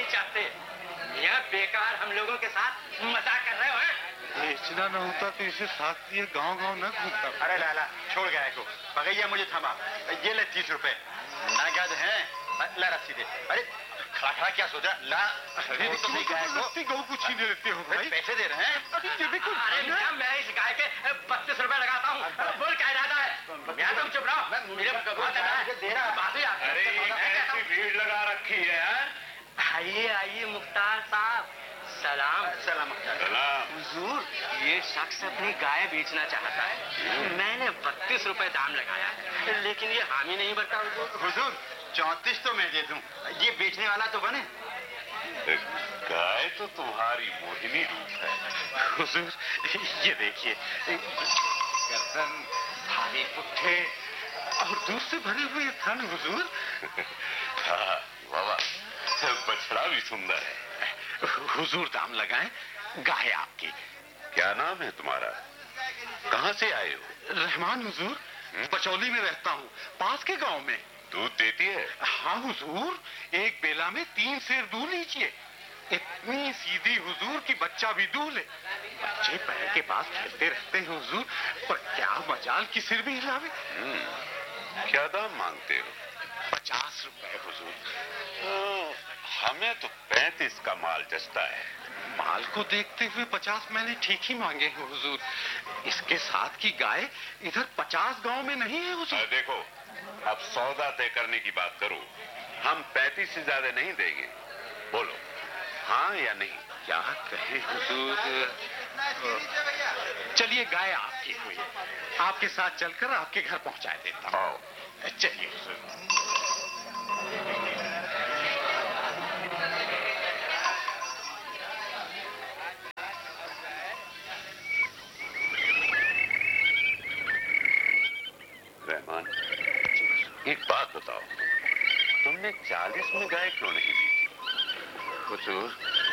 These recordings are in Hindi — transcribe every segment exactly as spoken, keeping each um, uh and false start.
चाहते। यहाँ बेकार हम लोगों के साथ मजाक कर रहे हो। बेचना न होता तो इसे साथ लिए गांव गांव न घूमता। अरे लाला, छोड़ गाय को। भगैया मुझे थमा। ये ले तीस रुपए। नगद है। ला रस्सी दे। अरे खड़ा खड़ा क्या सोचा? ला। अरे तो नहीं गाय को गौ को छीने लेते हो भाई। पैसे दे रहे हैं। ये भी कुछ अरे मैं इस गाय के बत्तीस रुपए लगाता हूँ। बोल क्या इरादा है? मैं तुम चुप रहो। मेरे दे रहा बात। अरे ऐसी भीड़ लगा रखी है। आइए आइए मुख्तार साहब। सलाम। सलाम सलाम। हुजूर, ये शख्स अपनी गाय बेचना चाहता है। मैंने बत्तीस रुपए दाम लगाया है, लेकिन ये हामी नहीं भरता। हुजूर हुजूर चौंतीस तो मैं दे दूं। ये बेचने वाला तो बने। गाय तो तुम्हारी मोहिनी रूप है। हुजूर ये देखिए, गर्दन, थाली, पुट्ठे और दूध से भरे हुए थन। हुजूर हाँ बाबा, बछड़ा भी सुंदर है। हुजूर दाम लगाएं। गाय आपकी। क्या नाम है तुम्हारा? कहाँ से आए हो? रहमान हुजूर, बचौली में रहता हूँ, पास के गांव में। दूध देती है? हाँ हुजूर, एक बेला में तीन सेर दूध लीजिए। इतनी सीधी हुजूर की बच्चा भी दूध ले। बच्चे पैर के पास खेलते रहते हैं हुजूर, पर क्या मजाल की सिर भी हिलावे। क्या दाम मांगते हो? पचास रुपए हुजूर। तो हमें तो पैंतीस का माल जचता है। माल को देखते हुए पचास मैंने ठीक ही मांगे हैं हुजूर। इसके साथ की गाय इधर पचास गांव में नहीं है हुजूर। देखो, अब सौदा तय करने की बात करो। हम पैंतीस से ज्यादा नहीं देंगे। बोलो हाँ या नहीं? क्या कहे हुजूर। चलिए गाय आपकी हुई, आपके साथ चलकर आपके घर पहुंचा देता हूँ। चलिए हुजूर। रहमान, एक बात बताओ, तुमने चालीस में गाय क्यों नहीं दी? हुजूर,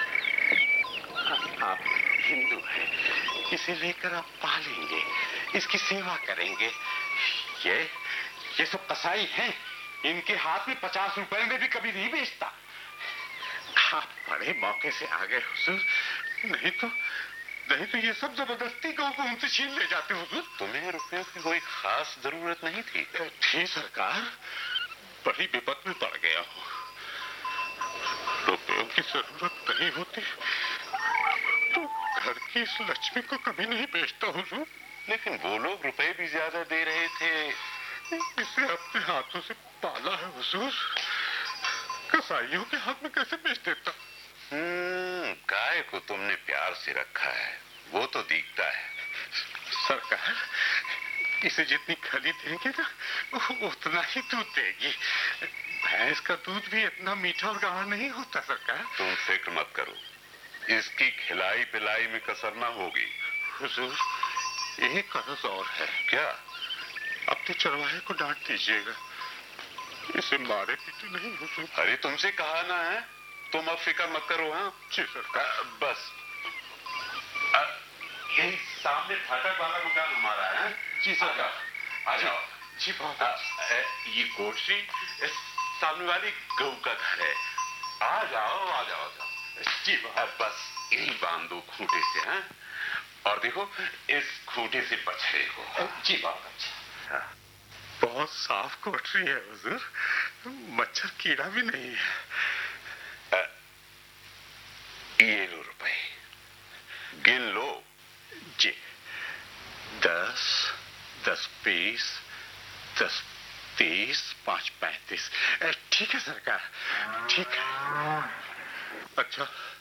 आप हिंदू हैं, इसे लेकर आप पालेंगे, इसकी सेवा करेंगे। ये ये सब कसाई हैं, इनके हाथ में पचास रुपए में भी कभी नहीं बेचता। आप बड़े मौके से आ गए हुजूर, नहीं तो नहीं तो ये सब जबरदस्ती गौ को उनसे छीन ले जाते हुजूर। तुम्हें रुपयों की कोई खास जरूरत नहीं थी? थी सरकार, बड़ी विपत में पड़ गया हूँ। रुपयों की जरूरत नहीं होती तो घर की इस लक्ष्मी को कभी नहीं बेचता हुजूर। लेकिन वो लोग रुपए भी ज्यादा दे रहे थे। इसे अपने हाथों से पाला है हुजूर, कसाईयों के हाथ में कैसे बेच देता? हम्म, गाय को तुमने प्यार से रखा है, वो तो दिखता है। सरकार, इसे जितनी खली देंगे ना, उतना ही दूध देगी। भैंस का दूध भी इतना मीठा और गाढ़ा नहीं होता सरकार। तुम फिक्र मत करो, इसकी खिलाई पिलाई में कसर ना होगी। हुजूर, एक अर्ज और है। क्या? अब तो चरवाहे को डांट दीजिएगा, इसे मारे पीटे नहीं हुजूर। अरे तुमसे कहा ना है, तुम अब फिक्र मत करो। हाँ जी सरकार। बस आ, ये सामने फाटक वाला मकान हमारा है। जी सरकार। आ जाओ। जी बहुत आ, ये कोठरी सामने वाली गऊ का घर है। आ जाओ आ जाओ, जाओ। जी बस यही बांध दो खूंटे से। हैं? और देखो इस खूंटे से बछड़े को। जी बहुत अच्छा। बहुत साफ कोठरी है हुजूर, मच्छर कीड़ा भी नहीं है। आ, ये लो रुपए, गिन लो। जी, दस, दस बीस, दस तीस, पांच पैंतीस। ठीक है सरकार, ठीक है। अच्छा,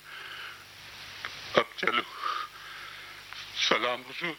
अब चलो। सलाम हुजूर।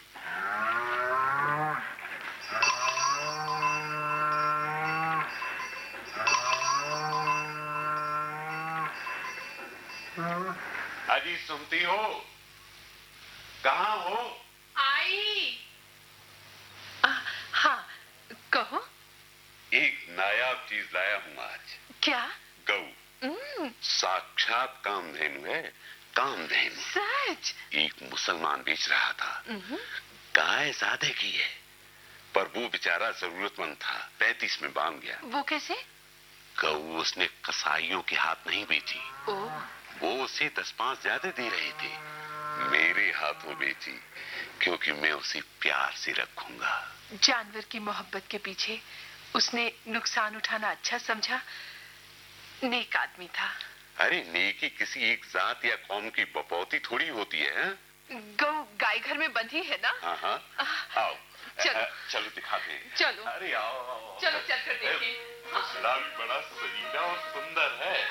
अजी सुनती हो? कहाँ हो? आई। आ, हाँ कहो। एक नायाब चीज लाया हूँ आज। क्या? गऊ। साक्षात कामधेनु है, कामधेनु। सच? एक मुसलमान बेच रहा था। गाय सादे की है, पर वो बेचारा जरूरतमंद था, पैंतीस में बांध गया। वो कैसे? गऊ उसने कसाईयों के हाथ नहीं बेची। ओह, वो उसे दस पांच ज्यादा दे रहे थे, मेरे हाथों बेची, क्योंकि मैं उसे प्यार से रखूंगा। जानवर की मोहब्बत के पीछे उसने नुकसान उठाना अच्छा समझा। नेक आदमी था। अरे नेकी किसी एक जात या कौम की बपौती थोड़ी होती है, है? गऊ गाय घर में बंधी है ना? हाँ हाँ, आओ चलो। चलो दिखाते हैं। चलो। अरे आओ, आओ, आओ। चलो चलकर देखें। बछड़ा भी बड़ा सजीला और सुंदर है।